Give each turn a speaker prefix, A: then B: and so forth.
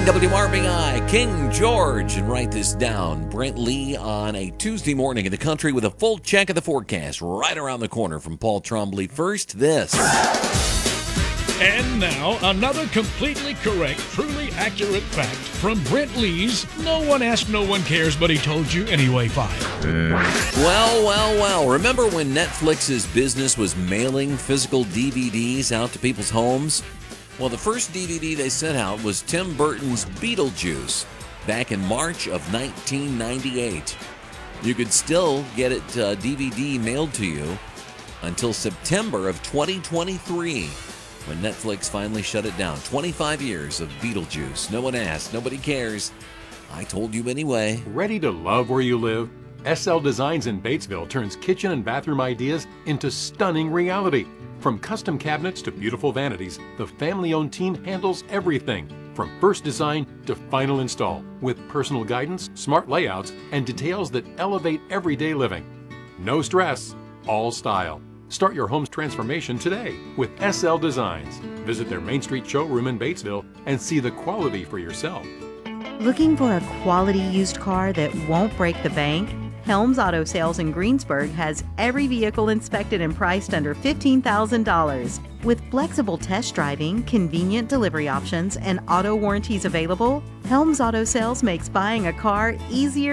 A: WRBI, King George, and write this down. Brent Lee on a Tuesday morning in the country with a full check of the forecast right around the corner from Paul Trombley. First, this.
B: And now, another completely correct, truly accurate fact from Brent Lee's No One Asked, No One Cares, But He Told You Anyway file.
A: Well. Remember when Netflix's business was mailing physical DVDs out to people's homes? Well, the first DVD they sent out was Tim Burton's Beetlejuice back in March of 1998. You could still get it DVD mailed to you until September of 2023. When Netflix finally shut it down. 25 years of Beetlejuice. No one asked, nobody cares. I told you anyway.
C: Ready to love where you live? SL Designs in Batesville turns kitchen and bathroom ideas into stunning reality. From custom cabinets to beautiful vanities, the family-owned team handles everything, from first design to final install, with personal guidance, smart layouts, and details that elevate everyday living. No stress, all style. Start your home's transformation today with SL Designs. Visit their Main Street showroom in Batesville and see the quality for yourself.
D: Looking for a quality used car that won't break the bank? Helms Auto Sales in Greensburg has every vehicle inspected and priced under $15,000. With flexible test driving, convenient delivery options, and auto warranties available, Helms Auto Sales makes buying a car easier